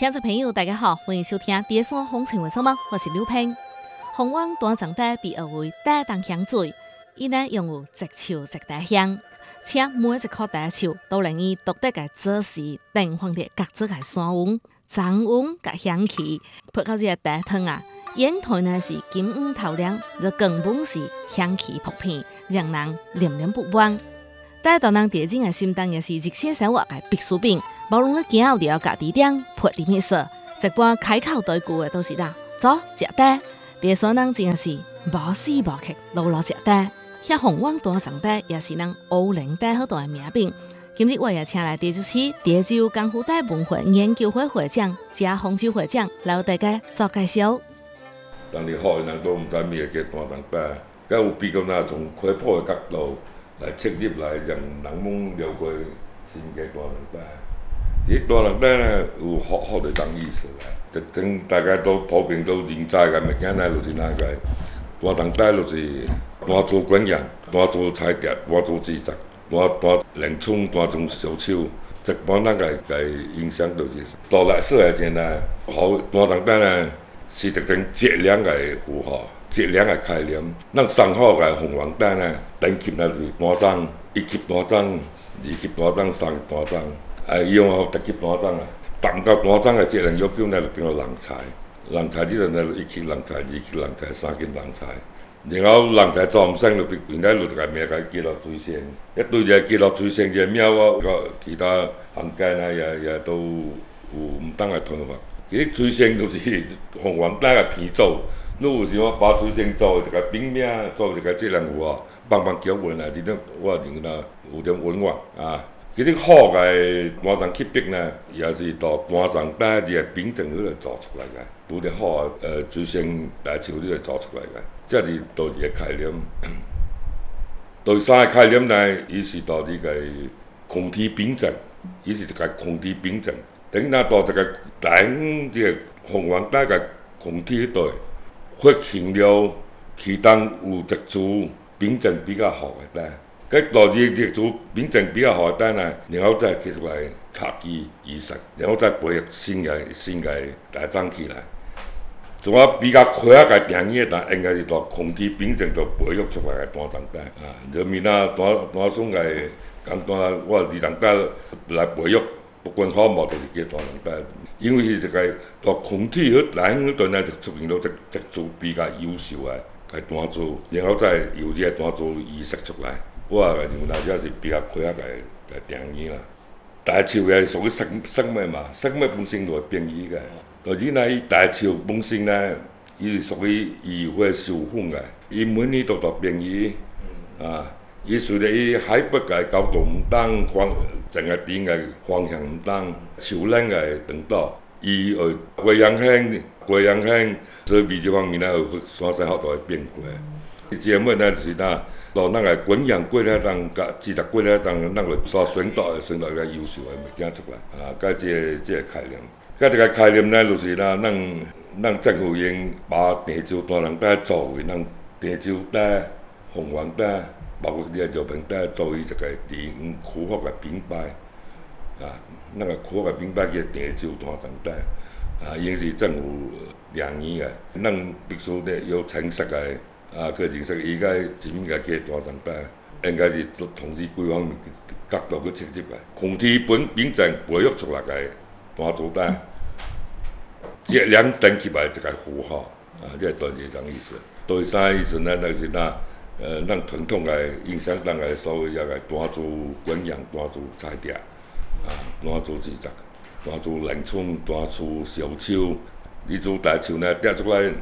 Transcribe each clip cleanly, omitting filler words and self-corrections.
听众朋友，大家好，欢迎收听《别山风情为什么》，我是刘平。凤凰大长带被誉为大当香水，伊呢拥有一树一大香，且每一棵大树都能以独特嘅姿势绽放着各种嘅山纹、长纹嘅香气。配到这个大汤啊，烟台呢是金黄透亮，而根本是香气扑鼻，让人念念不忘。带到人地景嘅心当嘅是热血生活嘅必需品，无论你行后就要家己点配里面说，一般开口对句嘅都是啦，走食蛋。别说人真是无时无刻都落食蛋。遐凤凰大长带也是人乌灵带好大嘅名品。今日我也请来第主持潮州功夫带文化研究会会长加洪州会长来为大家做介绍。 当你好的人都唔知咩叫大长带，咁有比较那从开破嘅角度来切入来，让人们了解新嘅大长带。啲大长带呢有好多种意思嘅。特征大家都普遍都认知嘅物件呢，就是那个大长带，就是大做滚样、大做彩蝶、大做制作、大连冲、大种小手，一般咱个影响就是大历史嚟讲呢，好大长带呢是一种质量嘅符号、质量嘅概念。咱上好嘅凤凰带呢，等级呢是大张、一级大张、二级大张、三级大张，用好特级大张啊。达唔到大张嘅质量要求呢，就变做人才。人才呢度呢，一级人才、二级人才、三级人才。然後人才做唔成，就變解就係咩嘅記錄最先。一對就記錄最先嘅喵啊，個其他行界呢也都有唔當嘅同法。其實最先就是鳳凰帶嘅皮做，你有時我把最先做一個餅面，做一個質量有啊，棒棒叫穩啊，啲都我認得有點穩穩啊。其實好嘅大張級別呢，也是到大張帶嘅餅證嗰度做出來嘅，有啲好最先大潮呢度做出來嘅。即係到一個概念，第三個概念呢，伊是到呢個空體秉證，伊是一個空體秉證。等那到這個等這個鳳凰帶個空體度，發現了其他有一組秉證比較好嘅帶。咁到呢一組秉證比較好嘅帶呢，然後再結出來插機儀式，然後再培育新嘅大張起來。仲有比較快嘅定義，但應該是到空體秉證到培育出來嘅大長帶啊！就面啊大松嘅咁大，我二長帶來培育，不管好冇就是叫大長帶，因為是一個到空體嗰嗰度呢就出現到一組比較優秀嘅大組，然後再由呢個大組儀式出來。我嘅認為這是比較快嘅定義啦。大潮嘅屬於生物嘛，生物本身就係變異嘅。就而呢，大潮本身呢，伊是屬於易會受風嘅，伊每年都變異，啊，伊隨着伊海北嘅高度唔同，整個邊嘅方向唔同，潮冷嘅等到，伊會過氧輕，所以這方面呢，會產生好多嘅變化。節目呢就是那到那個滾氧過咧當，自責過咧當，那個所選到一個優秀嘅物件出來，啊，個這個概念。咁呢個概念呢，就是啦，咱政府應把潮州大長帶作為咱潮州帶、鳳凰帶，包括呢個饒平帶作為一個地區域嘅品牌，啊，那個區域嘅品牌叫潮州大長帶，啊，應是政府定義嘅，咱必須得有清晰嘅，啊，佢認識依家前面嘅叫大長帶，應該是同時幾方面角度去切入嘅，空體秉證培育出來嘅大長帶。質量等級嘅一個符號，啊，這係第二種意思。第三意思呢，就是咱傳統嘅影響咱嘅所謂一個大做滾樣、大做彩蝶，啊，大做製作、大做連衝、大做小手，呢組大手呢，跌出來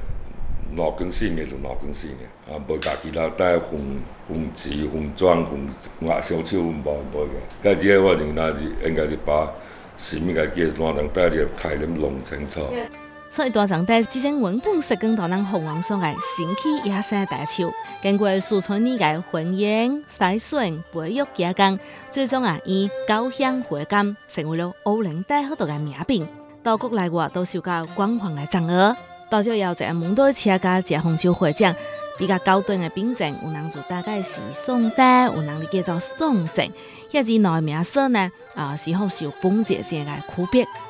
6根線嘅就6根線嘅，啊，無加其他帶紅字、紅裝、紅壓小手冇嘅。咁這我認為是應該是把是物個叫大長帶嘅概念弄清楚。 所以大長帶這種原本是跟到咱鳳凰所嘅新起野生大樹，經過數千年嘅訓練、篩選、培育加工，最終以高香回甘，成為了烏靈帶好多嘅名品。到國內外都受到廣泛嘅讚譽。到咗有一個門隊企業家謝洪州會長，比較高端嘅秉證，有人就大概是宋帶，有人叫做宋證，一字內名說呢，是好受本節性嘅區別。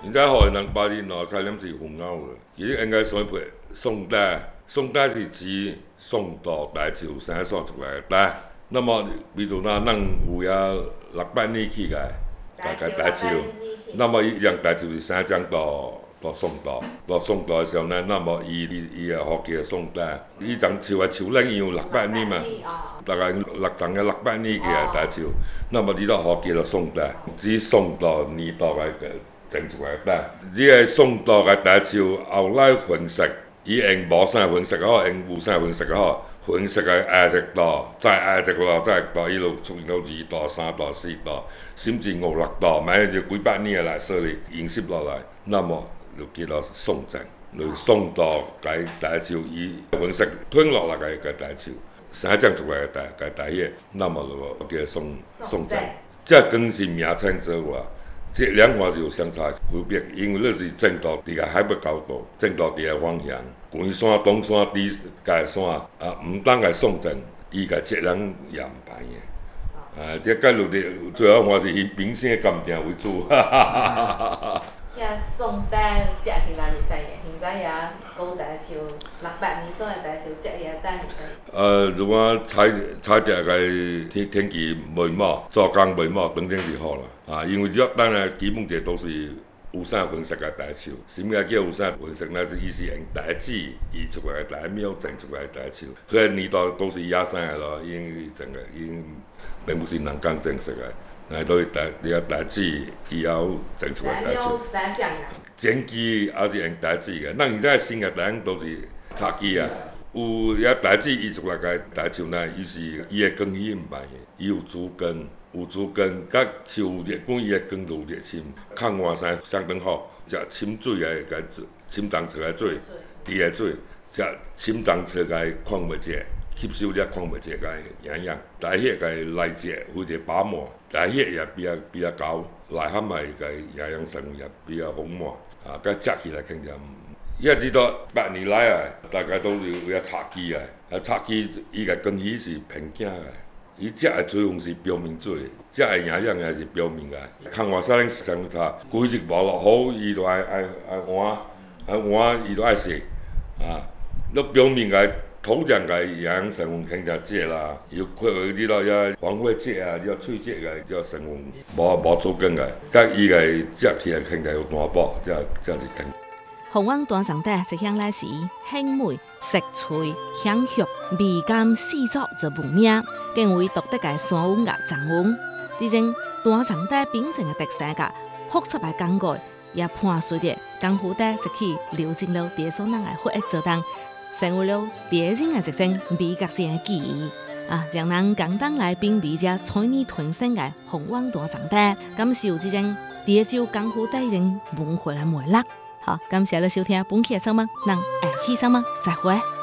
现在好人巴黎喏，概念是混淆的。其实应该说配宋代，宋代是指宋代大潮生产出来的代。那么，比如咱有遐600年起个大潮，那么伊样大潮是生长到宋代，到宋代的时候呢，那么伊个好叫宋代，伊种潮的潮龄有600年嘛，大概种个600年起个大潮，那么伊就好叫做宋代，指宋代年代个整出来代。这个宋代个大潮后来分析，伊用无啥分析好，用有啥分析好。分析个下一代，再下一代，再一路出现到2代、3代、4代，甚至5、6代，买就几百年来说哩延续落来，那么就叫做宋郑。就宋代个大潮，伊分析吞落来个大潮，生长出来个大叶，那么就叫宋郑。这更是名称之外。这两块是有相差区别，因为那是正道伫个海拔高度，正道伫个方向，关山、东山、低个山唔当个宋郑，伊个质量也唔歹个。这介入的最后还是以明星甘蔗为主。 遐宋代食起来会使个，现在遐高大潮600年左右大潮食遐等会使。 如果采着个天气袂好，做工袂好，当然是好啦。因为这当然基本上都是有啥分析个大潮，什么叫有啥分析呢？是伊是用大纸移出来大苗整出来大潮，所以年代都是野生个咯，因为整个因并不是人工整出来。都是大纸以后整出来大潮，剪机也是用大纸个。咱现在新个人都是插机啊。有遐大纸移出来个大潮呢，伊个根系唔歹个，伊有主根，甲树有热管，伊个根就有热深，抗活相当好。食深水个深重册个水，滴个水，食深重册个矿物质。吸收了矿物质个营养，大血个内质或者饱满，大血也比较高，内含个营养成分也比较丰满，甲食起来肯定。伊知道100年来啊，大家都是有插机个，插机伊个根系是偏碱个，伊食个水分是表面水，食个营养也是表面个。抗活啥相差，规日无落雨，伊就爱换，伊就爱洗，那表面个。土壤个营养成分肯定少啦，又括你到遐黄花质啊，了脆质个了成分无足够个，甲伊个食起来肯定有淡薄，这是肯。 洪旺大肠底一向来是香美、色脆、香香、味甘四足做闻名，更为独特个山温甲藏温。之前大肠底秉承个特色甲复杂个感觉，也伴随着功夫底一起流进了地所人个血液之中。成为了别人的一种味觉性的记忆让人简单来品味这菜泥吞生的洪旺大肠底，感受这种地州功夫底人文化的魅力。好，感谢你收听本期的节目，咱下期节目再会。